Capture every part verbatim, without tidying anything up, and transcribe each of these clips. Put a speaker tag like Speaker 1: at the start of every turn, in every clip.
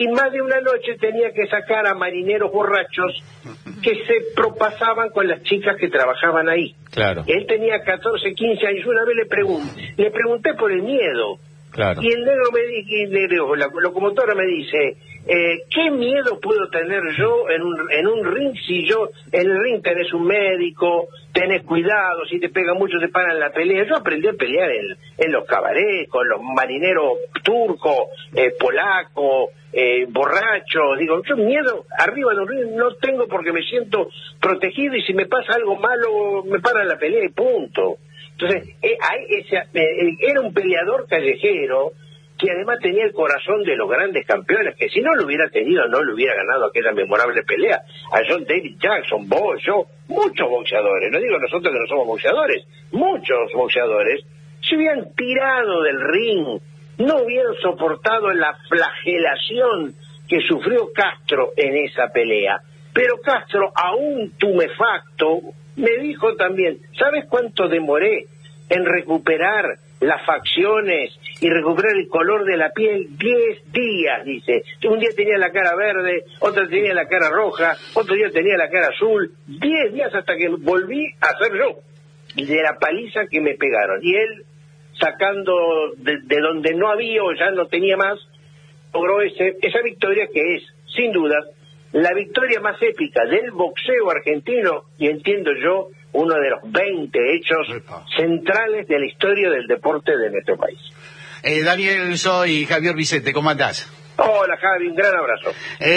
Speaker 1: y más de una noche tenía que sacar a marineros borrachos que se propasaban con las chicas que trabajaban ahí.
Speaker 2: Claro.
Speaker 1: Él tenía catorce, quince años. Una vez le pregunté, le pregunté por el miedo.
Speaker 2: Claro.
Speaker 1: Y el negro me dice, la locomotora me dice, eh, ¿qué miedo puedo tener yo en un, en un ring si yo, en el ring tenés un médico, tenés cuidado, si te pegan mucho te paran la pelea? Yo aprendí a pelear en, en los cabarets, con los marineros turcos, eh, polacos, eh, borrachos. Digo, yo miedo arriba de un ring no tengo porque me siento protegido y si me pasa algo malo me paran la pelea y punto. Entonces, eh, ese, eh, era un peleador callejero que además tenía el corazón de los grandes campeones, que si no lo hubiera tenido, no le hubiera ganado aquella memorable pelea a John David Jackson, vos, yo, muchos boxeadores, no digo nosotros que no somos boxeadores, muchos boxeadores se hubieran tirado del ring, no hubieran soportado la flagelación que sufrió Castro en esa pelea. Pero Castro, aún tumefacto, me dijo también, ¿sabes cuánto demoré en recuperar las facciones y recuperar el color de la piel? Diez días, dice. Un día tenía la cara verde, otro tenía la cara roja, otro día tenía la cara azul. Diez días hasta que volví a ser yo, de la paliza que me pegaron. Y él, sacando de, de donde no había o ya no tenía más, logró ese, esa victoria que es, sin duda, la victoria más épica del boxeo argentino, y entiendo yo, uno de los veinte hechos centrales de la historia del deporte de nuestro país.
Speaker 2: Eh, Daniel, soy Javier Vicente, ¿cómo andás?
Speaker 1: Hola Javi, un gran abrazo.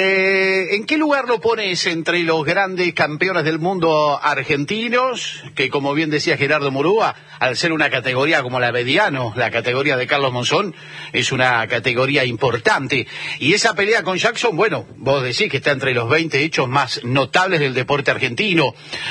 Speaker 2: Eh, ¿En qué lugar lo pones entre los grandes campeones del mundo argentinos? Que como bien decía Gerardo Murúa, al ser una categoría como la mediano, la categoría de Carlos Monzón, es una categoría importante. Y esa pelea con Jackson, bueno, vos decís que está entre los veinte hechos más notables del deporte argentino.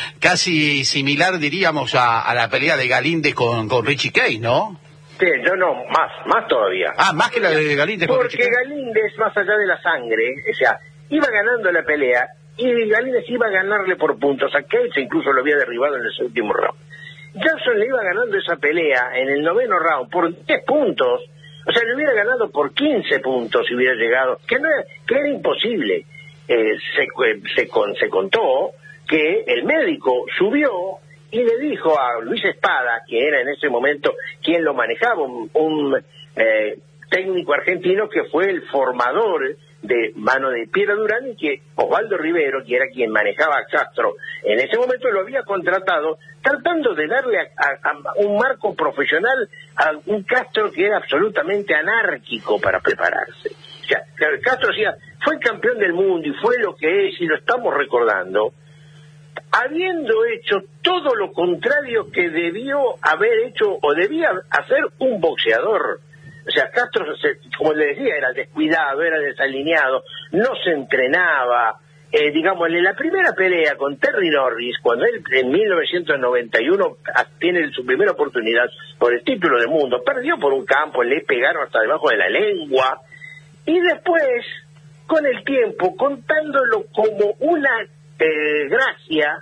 Speaker 2: Casi similar, diríamos, a, a la pelea de Galíndez con, con Richie Case, ¿no?
Speaker 1: Sí, yo no, más, más todavía.
Speaker 2: Ah, más que la de Galíndez con
Speaker 1: Porque
Speaker 2: Richie Case.
Speaker 1: Galíndez, más allá de la sangre, o sea, iba ganando la pelea y Galíndez iba a ganarle por puntos a Case, incluso lo había derribado en el último round. Jackson le iba ganando esa pelea en el noveno round por diez puntos, o sea, le hubiera ganado por quince puntos si hubiera llegado, que no era, que era imposible. Eh, se, se, con, se contó que el médico subió y le dijo a Luis Espada, que era en ese momento quien lo manejaba, un, un eh, técnico argentino que fue el formador de mano de Piera Durán, y que Osvaldo Rivero, que era quien manejaba a Castro, en ese momento lo había contratado, tratando de darle a, a, a un marco profesional a un Castro que era absolutamente anárquico para prepararse. O sea, Castro decía, fue campeón del mundo y fue lo que es, y lo estamos recordando, habiendo hecho todo lo contrario que debió haber hecho o debía hacer un boxeador. O sea, Castro, como le decía, era descuidado, era desalineado, no se entrenaba. Eh, digamos, en la primera pelea con Terry Norris, cuando él en mil novecientos noventa y uno tiene su primera oportunidad por el título del mundo, perdió por un campo, le pegaron hasta debajo de la lengua, y después, con el tiempo, contándolo como una eh, gracia,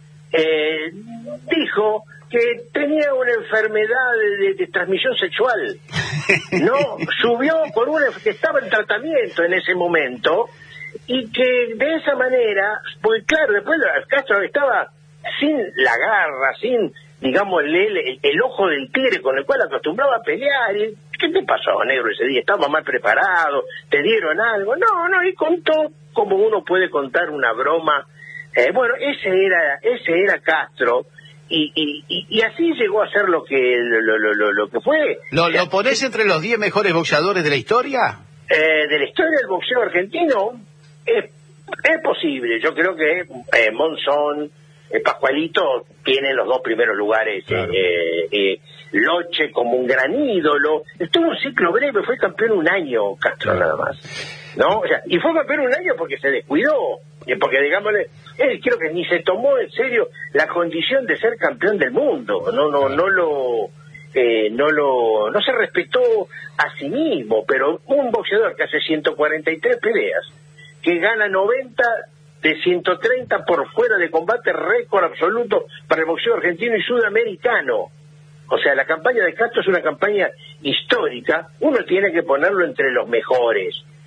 Speaker 1: eh, dijo que tenía una enfermedad de, de, de transmisión sexual, ¿no? Subió por una que estaba en tratamiento en ese momento, y que de esa manera, porque claro, después Castro estaba sin la garra, sin, digamos, el, el, el ojo del tigre con el cual acostumbraba a pelear. Y, ¿qué te pasó, negro, ese día? ¿Estaba mal preparado? ¿Te dieron algo? No, no, y contó como uno puede contar una broma. Eh, bueno, ese era, ese era Castro. Y, y, y, y así llegó a ser lo que lo, lo, lo, lo que fue.
Speaker 2: ¿Lo, ¿Lo ponés entre los diez mejores boxeadores de la historia?
Speaker 1: Eh, de la historia del boxeo argentino, es, es posible. Yo creo que eh, Monzón, eh, Pascualito tienen los dos primeros lugares. Claro. eh, eh, Loche como un gran ídolo. Estuvo un ciclo breve, fue campeón un año Castro, claro, nada más, ¿no? O sea, y fue campeón un año porque se descuidó, porque digámosle, él creo que ni se tomó en serio la condición de ser campeón del mundo, no no no lo eh, no lo no se respetó a sí mismo. Pero un boxeador que hace ciento cuarenta y tres peleas, que gana noventa de ciento treinta por fuera de combate, récord absoluto para el boxeo argentino y sudamericano. O sea, la campaña de Castro es una campaña histórica, uno tiene que ponerlo entre los mejores.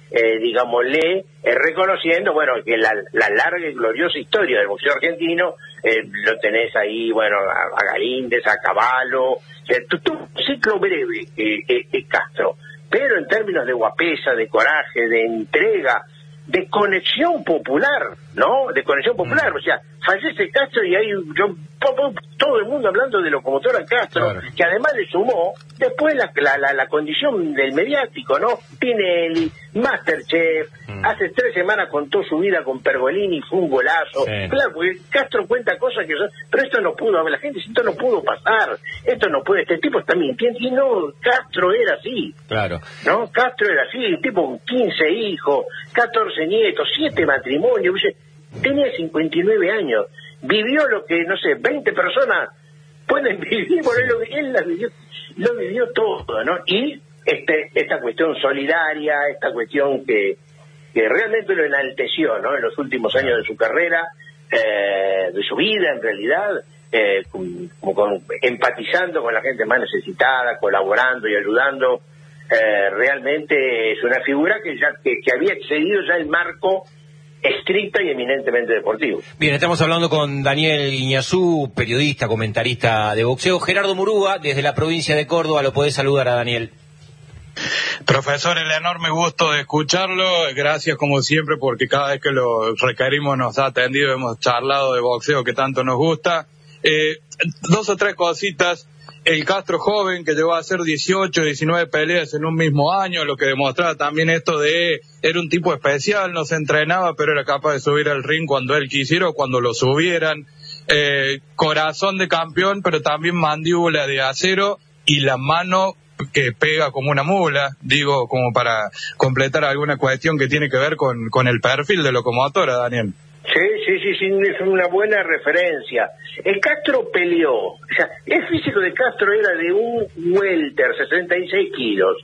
Speaker 1: eh, digámosle, eh, reconociendo, bueno, que la, la larga y gloriosa historia del boxeo argentino, eh, lo tenés ahí, bueno, a, a Galíndez, a Cavallo, o sea, un ciclo breve, eh, eh, eh, Castro, pero en términos de guapesa, de coraje, de entrega, de conexión popular, ¿no? De conexión popular, o sea, fallece Castro y hay yo, todo el mundo hablando de locomotora Castro, claro, que además le sumó después la, la, la, la condición del mediático, ¿no? Tinelli, Masterchef, mm. hace tres semanas contó su vida con Pergolini, fue un golazo, sí. Claro, porque Castro cuenta cosas que son, pero esto no pudo, la gente dice, esto no pudo pasar, esto no puede, este tipo está mintiendo, y no, Castro era así,
Speaker 2: claro,
Speaker 1: ¿no? Castro era así, el tipo con quince hijos, catorce nietos, siete matrimonios, tenía cincuenta y nueve años, vivió lo que, no sé, veinte personas pueden vivir, por él, lo, él la vivió, lo vivió todo, ¿no? Y este, esta cuestión solidaria, esta cuestión que, que realmente lo enalteció, ¿no? En los últimos años de su carrera, eh, de su vida en realidad, eh, con, con, empatizando con la gente más necesitada, colaborando y ayudando, eh, realmente es una figura que ya que, que había excedido ya el marco estricta y eminentemente deportivo.
Speaker 3: Bien, estamos hablando con Daniel Iñazú, periodista, comentarista de boxeo. Gerardo Murúa, desde la provincia de Córdoba, lo podés saludar a Daniel.
Speaker 4: Profesor, el enorme gusto de escucharlo, gracias como siempre porque cada vez que lo requerimos nos ha atendido, hemos charlado de boxeo que tanto nos gusta. Eh, dos o tres cositas. El Castro joven, que llegó a hacer dieciocho, diecinueve peleas en un mismo año, lo que demostraba también esto de, era un tipo especial, no se entrenaba, pero era capaz de subir al ring cuando él quisiera o cuando lo subieran. Eh, corazón de campeón, pero también mandíbula de acero y la mano que pega como una mula, digo, como para completar alguna cuestión que tiene que ver con, con el perfil de locomotora, Daniel.
Speaker 1: Sí, sí, sí, sí, es una buena referencia. El Castro peleó, o sea, el físico de Castro era de un welter, sesenta y seis kilos.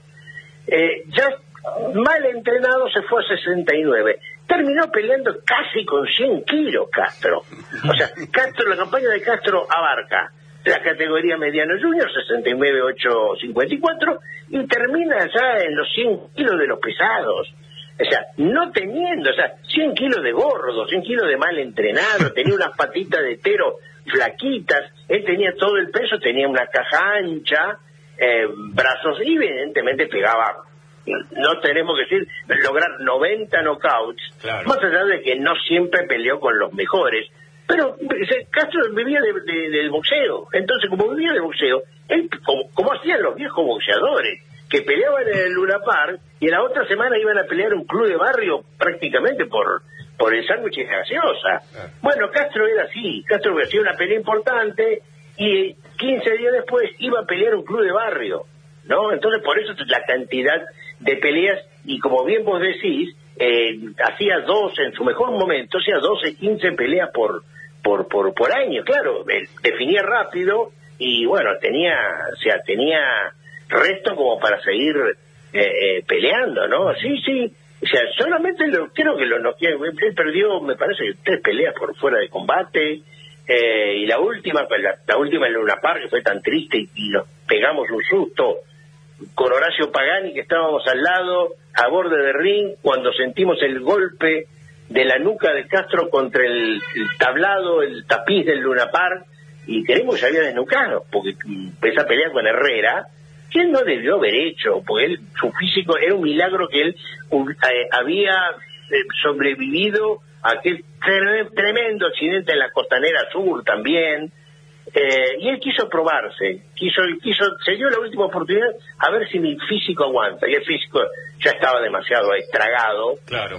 Speaker 1: Eh, ya mal entrenado se fue a sesenta y nueve. Terminó peleando casi con cien kilos Castro. O sea, Castro, la campaña de Castro abarca la categoría mediano junior, sesenta y nueve, ocho, cincuenta y cuatro, y termina ya en los cien kilos de los pesados. O sea, no teniendo, o sea, cien kilos de gordo, cien kilos de mal entrenado, tenía unas patitas de tero flaquitas, él tenía todo el peso, tenía una caja ancha, eh, brazos, y evidentemente pegaba, no tenemos que decir, lograr noventa knockouts, claro, más allá de que no siempre peleó con los mejores, pero Castro vivía de, de, del boxeo, entonces como vivía de boxeo, él, como, como hacían los viejos boxeadores, que peleaban en el Luna Park y en la otra semana iban a pelear un club de barrio prácticamente por por el sándwich de gaseosa. Bueno, Castro era así, Castro hacía una pelea importante y quince días después iba a pelear un club de barrio, ¿no? Entonces por eso la cantidad de peleas, y como bien vos decís, eh, hacía dos, en su mejor momento, hacía doce, quince peleas por, por, por, por año, claro, eh, definía rápido y bueno, tenía, o sea, tenía resto como para seguir eh, eh, peleando, ¿no? Sí, sí, o sea, solamente lo, creo que lo noqueó, él perdió, me parece, tres peleas por fuera de combate, eh, y la última, la, la última en Luna Park, que fue tan triste y, y nos pegamos un susto con Horacio Pagani, que estábamos al lado, a borde de ring, cuando sentimos el golpe de la nuca de Castro contra el, el tablado, el tapiz del Luna Park, y creemos que se había desnucado, porque esa pelea con Herrera, que él no debió haber hecho, porque él, su físico, era un milagro que él eh, había eh, sobrevivido a aquel tre tremendo accidente en la Costanera Sur también, eh, y él quiso probarse, quiso, quiso, se dio la última oportunidad a ver si mi físico aguanta, y el físico ya estaba demasiado estragado,
Speaker 3: claro,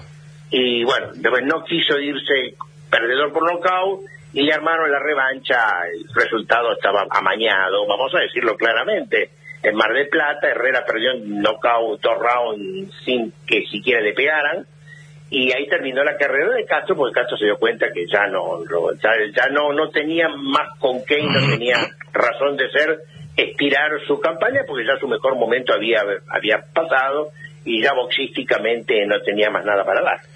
Speaker 1: y bueno, después no quiso irse perdedor por nocaut, y le armaron la revancha, el resultado estaba amañado, vamos a decirlo claramente. En Mar del Plata, Herrera perdió en knockout dos rounds sin que siquiera le pegaran, y ahí terminó la carrera de Castro, porque Castro se dio cuenta que ya no ya, ya no no tenía más con qué, no tenía razón de ser, estirar su campaña, porque ya su mejor momento había había pasado, y ya boxísticamente no tenía más nada para dar.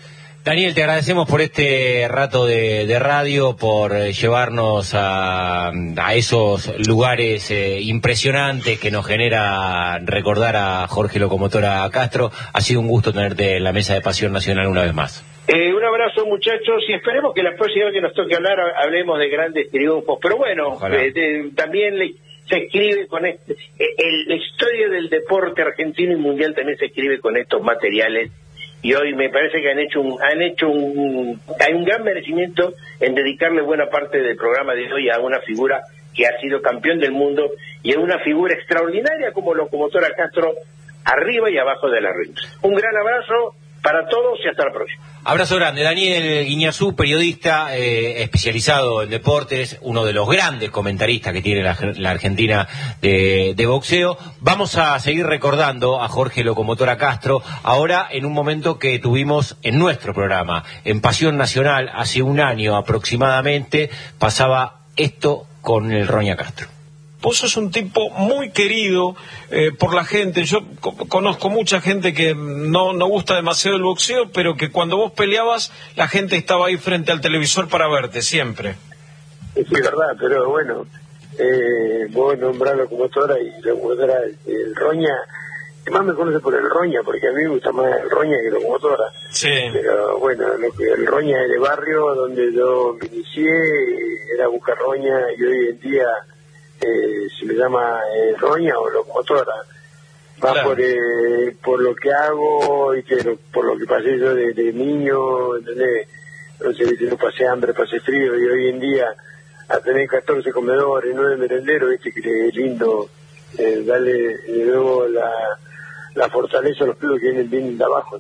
Speaker 3: Daniel, te agradecemos por este rato de, de radio, por eh, llevarnos a, a esos lugares eh, impresionantes que nos genera recordar a Jorge Locomotora Castro. Ha sido un gusto tenerte en la mesa de Pasión Nacional una vez más.
Speaker 1: Eh, un abrazo, muchachos, y esperemos que la próxima vez que nos toque hablar hablemos de grandes triunfos. Pero bueno, eh, de, también le, se escribe con este, eh, el, la historia del deporte argentino y mundial también se escribe con estos materiales. Y hoy me parece que han hecho un, han hecho un, hay un gran merecimiento en dedicarle buena parte del programa de hoy a una figura que ha sido campeón del mundo y a una figura extraordinaria como Locomotora Castro, arriba y abajo de la ring. Un gran abrazo para todos y hasta la próxima.
Speaker 3: Abrazo grande. Daniel Guiñazú, periodista eh, especializado en deportes, uno de los grandes comentaristas que tiene la, la Argentina de, de boxeo. Vamos a seguir recordando a Jorge Locomotora Castro, ahora en un momento que tuvimos en nuestro programa, en Pasión Nacional, hace un año aproximadamente, pasaba esto con el Roña Castro.
Speaker 5: Vos sos un tipo muy querido eh, por la gente. Yo co- conozco mucha gente que no, no gusta demasiado el boxeo, pero que cuando vos peleabas, la gente estaba ahí frente al televisor para verte, siempre.
Speaker 6: Sí, es verdad, pero bueno, eh, vos nombrás Locomotora y Locomotora, el Roña, más me conoce por el Roña, porque a mí me gusta más el Roña que Locomotora.
Speaker 5: Sí.
Speaker 6: Pero bueno, lo que el Roña es el barrio donde yo me inicié, era Buscar Roña, y hoy en día Eh, se me llama eh, Roña o Locomotora, va claro. por eh, por lo que hago y que lo, por lo que pasé yo de, de niño, ¿entendés? Entonces no pasé hambre, pasé frío, y hoy en día a tener catorce comedores, nueve merenderos, viste que es lindo eh, darle de nuevo la, la fortaleza a los pibes que vienen bien de abajo.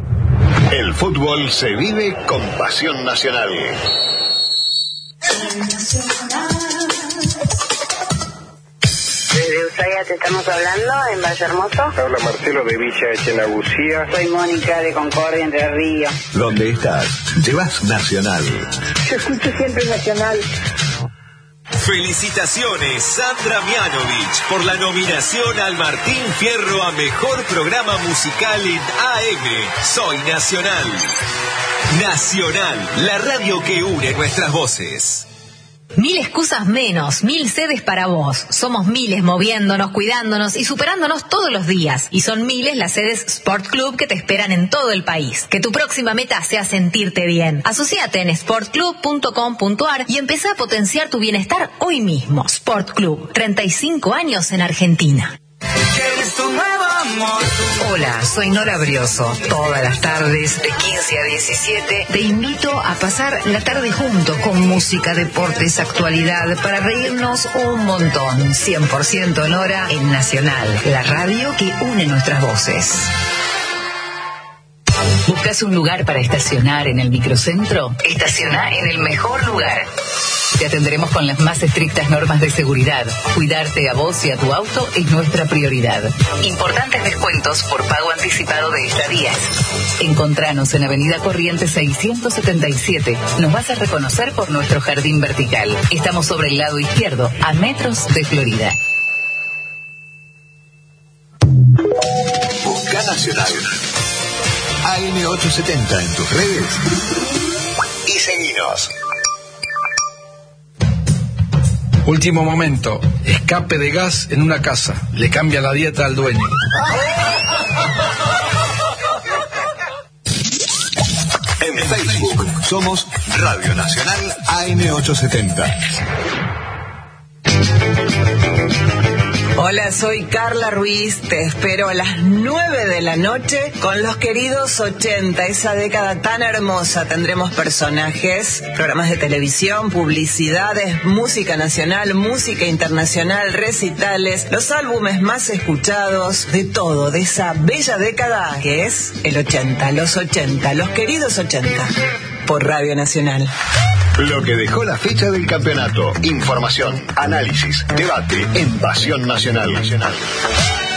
Speaker 7: El fútbol se vive con Pasión Nacional.
Speaker 8: Desde Ushuaia te estamos hablando, en Valle Hermoso.
Speaker 9: Habla Marcelo de Villa Echenagusía.
Speaker 8: Soy Mónica de Concordia, Entre Ríos.
Speaker 7: ¿Dónde estás? Llevas Nacional.
Speaker 8: Yo escucho siempre Nacional.
Speaker 10: Felicitaciones, Sandra Mianovich, por la nominación al Martín Fierro a Mejor Programa Musical en A M. Soy Nacional. Nacional, la radio que une nuestras voces.
Speaker 11: Mil excusas menos, mil sedes para vos. Somos miles moviéndonos, cuidándonos y superándonos todos los días. Y son miles las sedes Sport Club que te esperan en todo el país. Que tu próxima meta sea sentirte bien. Asociate en sport club punto com punto a r y empezá a potenciar tu bienestar hoy mismo. Sport Club, treinta y cinco años en Argentina. Hola, soy Nora Brioso. Todas las tardes, de quince a diecisiete, te invito a pasar la tarde juntos con música, deportes, actualidad, para reírnos un montón. cien por ciento Nora en Nacional, la radio que une nuestras voces. ¿Buscas un lugar para estacionar en el microcentro? Estaciona en el mejor lugar. Te atenderemos con las más estrictas normas de seguridad. Cuidarte a vos y a tu auto es nuestra prioridad. Importantes descuentos por pago anticipado de estadías. Encontranos en Avenida Corrientes seiscientos setenta y siete. Nos vas a reconocer por nuestro jardín vertical. Estamos sobre el lado izquierdo, a metros de Florida.
Speaker 7: Busca Nacional. A M ochocientos setenta en tus redes y seguinos.
Speaker 12: Último momento, escape de gas en una casa, le cambia la dieta al dueño.
Speaker 7: En Facebook somos Radio Nacional A M ochocientos setenta.
Speaker 13: Hola, soy Carla Ruiz, te espero a las nueve de la noche con los queridos ochenta, esa década tan hermosa. Tendremos personajes, programas de televisión, publicidades, música nacional, música internacional, recitales, los álbumes más escuchados, de todo, de esa bella década que es el ochenta, los ochenta, los queridos ochenta, por Radio Nacional.
Speaker 7: Lo que dejó la fecha del campeonato. Información, análisis, debate en Pasión Nacional. Nacional.